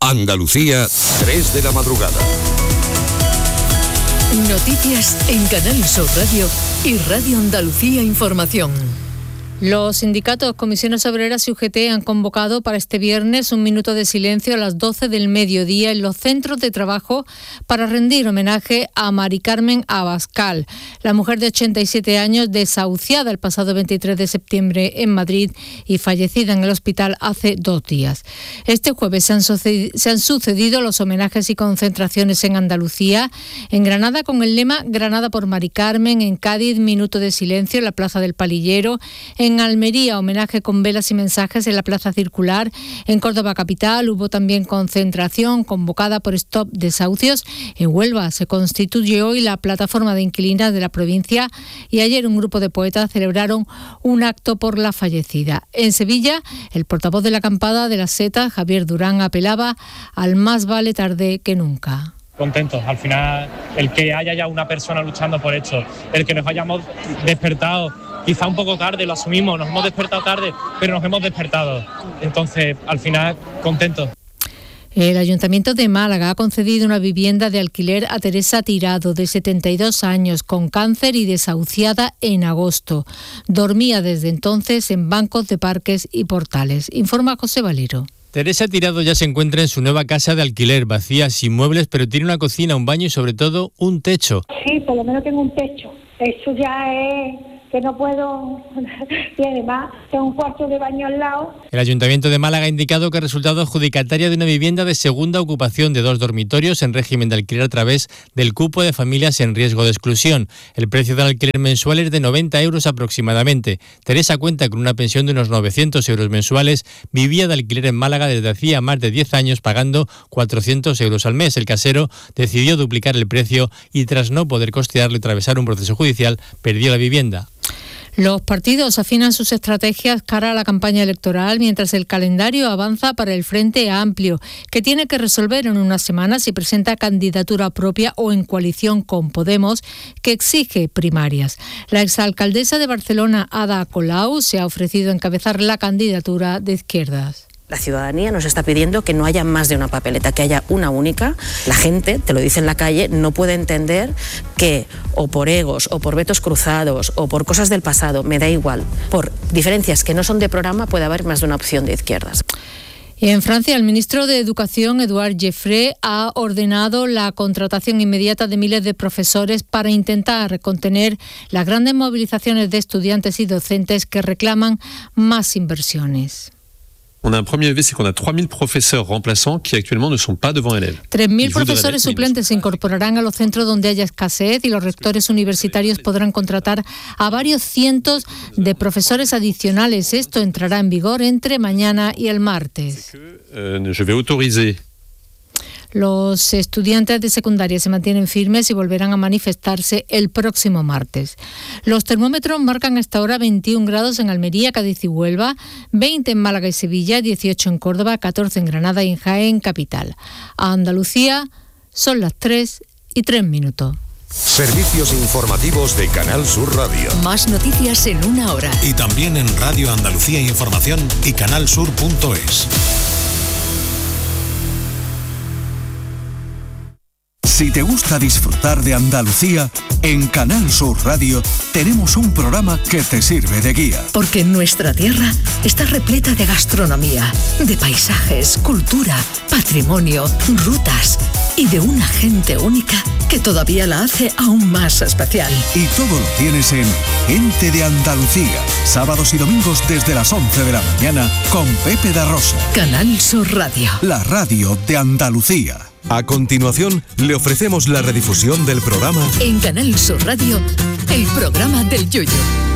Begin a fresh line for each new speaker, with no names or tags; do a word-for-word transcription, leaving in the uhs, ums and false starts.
Andalucía, tres de la madrugada.
Noticias en Canal Sur Radio y Radio Andalucía Información. Los sindicatos, comisiones obreras y U G T han convocado para este viernes un minuto de silencio a las doce del mediodía en los centros de trabajo para rendir homenaje a Mari Carmen Abascal, la mujer de ochenta y siete años desahuciada el pasado veintitrés de septiembre en Madrid y fallecida en el hospital hace dos días. Este jueves se han, sucedido, se han sucedido los homenajes y concentraciones en Andalucía, en Granada con el lema Granada por Mari Carmen, en Cádiz minuto de silencio en la Plaza del Palillero, en En Almería, homenaje con velas y mensajes en la Plaza Circular. En Córdoba capital hubo también concentración convocada por Stop Desahucios. En Huelva se constituye hoy la plataforma de inquilinas de la provincia y ayer un grupo de poetas celebraron un acto por la fallecida. En Sevilla, el portavoz de la acampada de las Setas, Javier Durán, apelaba al más vale tarde que nunca.
Contentos, al final el que haya ya una persona luchando por esto, el que nos hayamos despertado quizá un poco tarde, lo asumimos, nos hemos despertado tarde, pero nos hemos despertado, entonces al final contentos.
El Ayuntamiento de Málaga ha concedido una vivienda de alquiler a Teresa Tirado, de setenta y dos años, con cáncer y desahuciada en agosto. Dormía desde entonces en bancos de parques y portales. Informa José Valero.
Teresa Tirado ya se encuentra en su nueva casa de alquiler, vacía, sin muebles, pero tiene una cocina, un baño y sobre todo un techo.
Sí, por lo menos tengo un techo. Eso ya es que no puedo, y además tengo un cuarto de baño al lado.
El Ayuntamiento de Málaga ha indicado que ha resultado adjudicataria de una vivienda de segunda ocupación de dos dormitorios en régimen de alquiler a través del cupo de familias en riesgo de exclusión. El precio del alquiler mensual es de noventa euros aproximadamente. Teresa cuenta con una pensión de unos novecientos euros mensuales, vivía de alquiler en Málaga desde hacía más de diez años pagando cuatrocientos euros al mes. El casero decidió duplicar el precio y tras no poder costearlo y atravesar un proceso judicial, perdió la vivienda.
Los partidos afinan sus estrategias cara a la campaña electoral mientras el calendario avanza para el Frente Amplio, que tiene que resolver en unas semanas si presenta candidatura propia o en coalición con Podemos, que exige primarias. La exalcaldesa de Barcelona, Ada Colau, se ha ofrecido a encabezar la candidatura de izquierdas.
La ciudadanía nos está pidiendo que no haya más de una papeleta, que haya una única. La gente, te lo dice en la calle, no puede entender que o por egos, o por vetos cruzados, o por cosas del pasado, me da igual, por diferencias que no son de programa puede haber más de una opción de izquierdas.
Y en Francia, el ministro de Educación, Édouard Geoffroy, ha ordenado la contratación inmediata de miles de profesores para intentar contener las grandes movilizaciones de estudiantes y docentes que reclaman más inversiones.
On a un premier levé, c'est qu'on a trois mille professeurs remplaçants qui actuellement ne sont pas devant élèves.
tres mil profesores suplentes se incorporarán a los centros donde haya escasez y los rectores universitarios podrán contratar a varios cientos de profesores adicionales. Esto entrará en vigor entre mañana y el martes.
Euh, je vais autoriser.
Los estudiantes de secundaria se mantienen firmes y volverán a manifestarse el próximo martes. Los termómetros marcan hasta ahora veintiún grados en Almería, Cádiz y Huelva, veinte en Málaga y Sevilla, dieciocho en Córdoba, catorce en Granada y en Jaén, capital. A Andalucía son las tres y tres minutos.
Servicios informativos de Canal Sur Radio.
Más noticias en una hora.
Y también en Radio Andalucía Información y canal sur punto es.
Si te gusta disfrutar de Andalucía, en Canal Sur Radio tenemos un programa que te sirve de guía.
Porque nuestra tierra está repleta de gastronomía, de paisajes, cultura, patrimonio, rutas y de una gente única que todavía la hace aún más especial.
Y todo lo tienes en Gente de Andalucía, sábados y domingos desde las once de la mañana con Pepe da Rosa.
Canal Sur Radio.
La radio de Andalucía.
A continuación, le ofrecemos la redifusión del programa
En Canal Sur Radio, el programa del Yoyo.